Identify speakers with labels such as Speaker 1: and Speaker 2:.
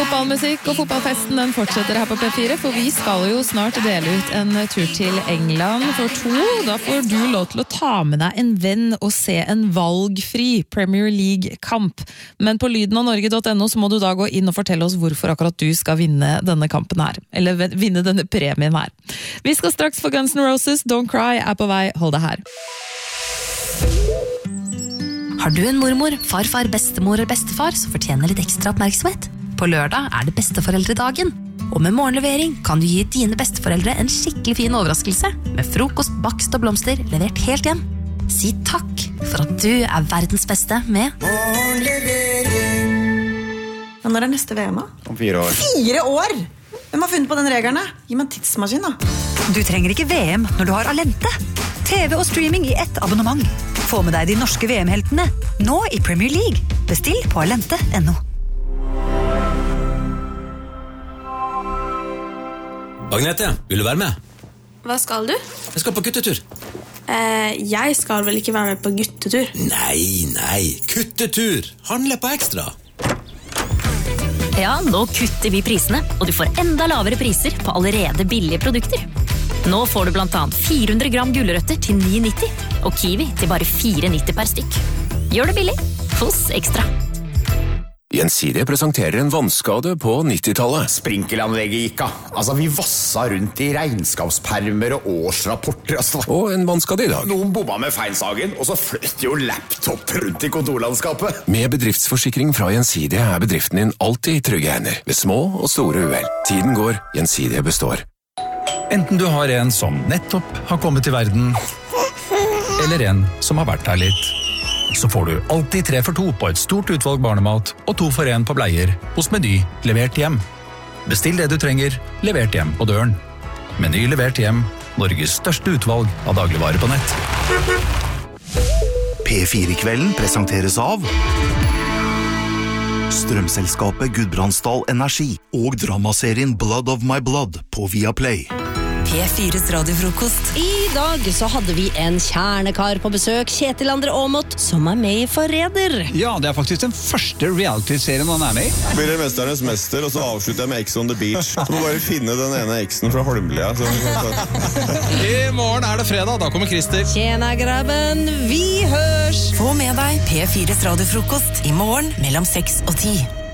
Speaker 1: Fotballmusikk og fotballfesten den fortsetter her på P4, for vi skal jo snart dele ut en tur til England for 2. Da får du lov til å ta med deg en venn og se en valgfri Premier League-kamp. Men på lydenavnorge.no så må du da gå inn og fortelle oss hvorfor akkurat du skal vinne denne kampen her. Eller vinne denne premien her. Vi skal straks få Guns N' Roses, Don't Cry er på vei, hold det her.
Speaker 2: Har du en mormor, farfar, bestemor eller bestefar som fortjener litt ekstra oppmerksomhet? På lørdag er det besteforeldredagen. Og med morgenlevering kan du gi dine besteforeldre en skikkelig fin overraskelse med frokost, bakst og blomster levert helt hjem. Si takk for at du er verdens beste med morgenlevering.
Speaker 3: Ja, når er neste VM da?
Speaker 4: Om 4 år.
Speaker 3: 4 år? Hvem har funnet på den regelen? Gi meg en tidsmaskin da.
Speaker 5: Du trenger ikke VM når du har Alente. TV og streaming i ett abonnement. Få med deg de norske VM-heltene, nå i Premier League. Bestill på alente.no.
Speaker 6: Agnete, vil du være med?
Speaker 7: Hva skal du?
Speaker 6: Jeg skal på guttetur.
Speaker 7: Jeg skal vel ikke være med på guttetur?
Speaker 6: Nei, kuttetur. Handle på ekstra.
Speaker 2: Ja, nå kutter vi prisene, og du får enda lavere priser på allerede billige produkter. Nå får du blant annet 400 gram gulrøtter til 9,90 og kiwi til bare 4,90 per stykk. Gjør det billig hos Ekstra.
Speaker 8: Gjensidige presenterer en vannskade på 90-tallet.
Speaker 4: Sprinkelanlegget gikk av. Altså, vi vassa rundt i regnskapspermer og årsrapporter. Altså.
Speaker 8: Og en vannskade i dag.
Speaker 4: Noen bomma med feilsagen, og så fløt jo laptop rundt i kontorlandskapet.
Speaker 8: Med bedriftsforsikring fra Gjensidige er bedriften din alltid i trygge hender, ved små og store uhell. Tiden går, Gjensidige består.
Speaker 9: Enten du har en som nettopp har kommet til verden, eller en som har vært her litt, så får du alltid 3 for 2 på et stort utvalg barnemat og 2 for 1 på bleier hos Meny levert hjem. Bestill det du trenger, levert hjem på døren. Meny levert hjem, Norges største utvalg av dagligvarer på nett.
Speaker 10: P4-kvelden presenteres av strømselskapet Gudbrandsdal Energi og dramaserien Blood of My Blood på Viaplay.
Speaker 5: P4s radiofrokost.
Speaker 11: I dag så hadde vi en kjernekar på besøk, Kjetil André Aamodt, som er med i Forræder.
Speaker 12: Ja, det er faktisk den første reality-serien han er med i.
Speaker 13: Blir det Mesternes mester, og så avslutter jeg med X on the Beach. Så må bare finne den ene X-en fra Holmlia.
Speaker 12: I morgen er det fredag, da kommer Christer.
Speaker 11: Tjena grabben, vi hørs!
Speaker 5: Få med deg P4s radiofrokost i morgen mellom 6 og 10.